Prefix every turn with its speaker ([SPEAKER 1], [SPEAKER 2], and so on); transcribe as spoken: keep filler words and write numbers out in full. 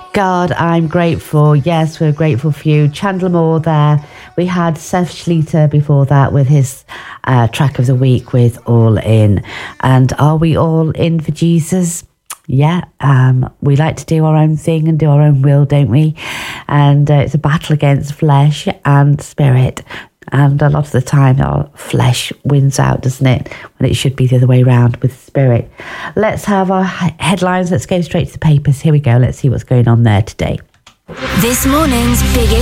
[SPEAKER 1] God, I'm grateful. Yes, we're grateful for you. Chandler Moore there. We had Seth Schleter before that with his uh, track of the week with All In. And are we all in for Jesus? Yeah, um, we like to do our own thing and do our own will, don't we? And uh, it's a battle against flesh and spirit. And a lot of the time our flesh wins out, doesn't it? When it should be the other way around with spirit. Let's have our headlines. Let's go straight to the papers. Here we go. Let's see what's going on there today.
[SPEAKER 2] This morning's biggest